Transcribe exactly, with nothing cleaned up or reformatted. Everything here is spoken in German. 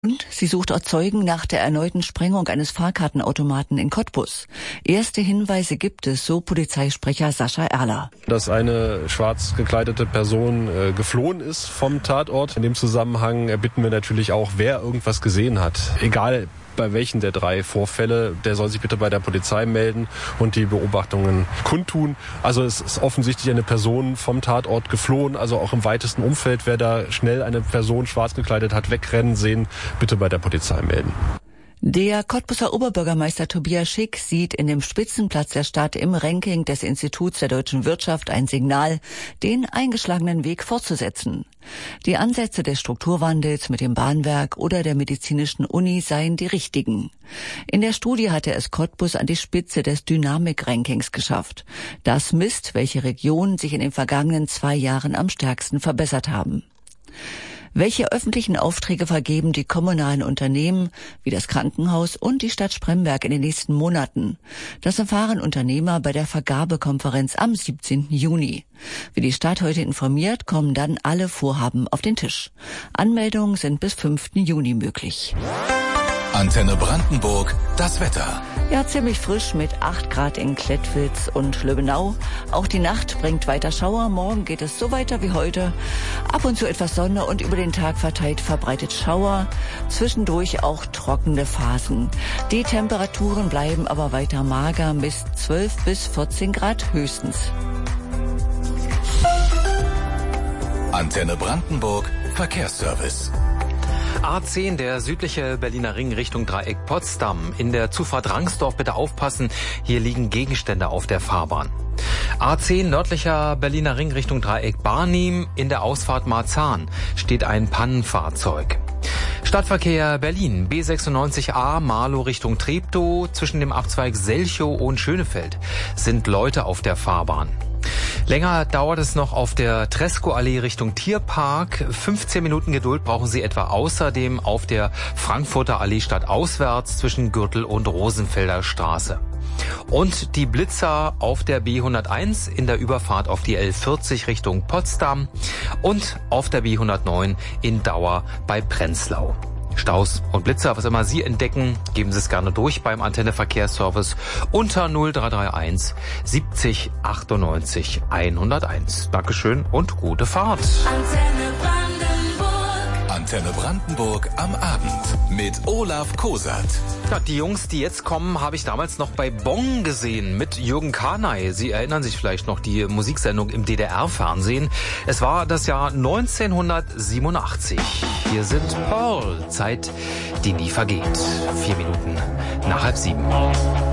Und sie sucht auch Zeugen nach der erneuten Sprengung eines Fahrkartenautomaten in Cottbus. Erste Hinweise gibt es, so Polizeisprecher Sascha Erler. Dass eine schwarz gekleidete Person äh, geflohen ist vom Tatort. In dem Zusammenhang erbitten wir natürlich auch, wer irgendwas gesehen hat. Egal bei welchen der drei Vorfälle, der soll sich bitte bei der Polizei melden und die Beobachtungen kundtun. Also es ist offensichtlich eine Person vom Tatort geflohen, also auch im weitesten Umfeld, wer da schnell eine Person schwarz gekleidet hat, wegrennen sehen, bitte bei der Polizei melden. Der Cottbuser Oberbürgermeister Tobias Schick sieht in dem Spitzenplatz der Stadt im Ranking des Instituts der deutschen Wirtschaft ein Signal, den eingeschlagenen Weg fortzusetzen. Die Ansätze des Strukturwandels mit dem Bahnwerk oder der medizinischen Uni seien die richtigen. In der Studie hatte es Cottbus an die Spitze des Dynamik-Rankings geschafft. Das misst, welche Regionen sich in den vergangenen zwei Jahren am stärksten verbessert haben. Welche öffentlichen Aufträge vergeben die kommunalen Unternehmen wie das Krankenhaus und die Stadt Spremberg in den nächsten Monaten? Das erfahren Unternehmer bei der Vergabekonferenz am siebzehnten Juni. Wie die Stadt heute informiert, kommen dann alle Vorhaben auf den Tisch. Anmeldungen sind bis fünften Juni möglich. Antenne Brandenburg, das Wetter. Ja, ziemlich frisch mit acht Grad in Klettwitz und Löbenau. Auch die Nacht bringt weiter Schauer. Morgen geht es so weiter wie heute. Ab und zu etwas Sonne und über den Tag verteilt verbreitet Schauer. Zwischendurch auch trockene Phasen. Die Temperaturen bleiben aber weiter mager bis zwölf bis vierzehn Grad höchstens. Antenne Brandenburg, Verkehrsservice. A zehn, der südliche Berliner Ring Richtung Dreieck Potsdam. In der Zufahrt Rangsdorf bitte aufpassen, hier liegen Gegenstände auf der Fahrbahn. A zehn, nördlicher Berliner Ring Richtung Dreieck Barnim. In der Ausfahrt Marzahn steht ein Pannenfahrzeug. Stadtverkehr Berlin, B sechsundneunzig A, Marlow Richtung Treptow. Zwischen dem Abzweig Selchow und Schönefeld sind Leute auf der Fahrbahn. Länger dauert es noch auf der Tresco-Allee Richtung Tierpark. fünfzehn Minuten Geduld brauchen Sie etwa außerdem auf der Frankfurter Allee stadtauswärts zwischen Gürtel und Rosenfelder Straße. Und die Blitzer auf der B hunderteins in der Überfahrt auf die L vierzig Richtung Potsdam und auf der B hundertneun in Dauer bei Prenzlau. Staus und Blitzer, was immer Sie entdecken, geben Sie es gerne durch beim Antenne Verkehrsservice unter null drei drei eins siebzig achtundneunzig hunderteins. Dankeschön und gute Fahrt. Antenne Brandenburg. Antenne Brandenburg am Abend mit Olaf Kosat. Ja, die Jungs, die jetzt kommen, habe ich damals noch bei Bong gesehen mit Jürgen Kanay. Sie erinnern sich vielleicht noch die Musiksendung im D D R-Fernsehen. Es war das Jahr neunzehnhundertsiebenundachtzig. Hier sind Pearl, Zeit, die nie vergeht. Vier Minuten nach halb sieben.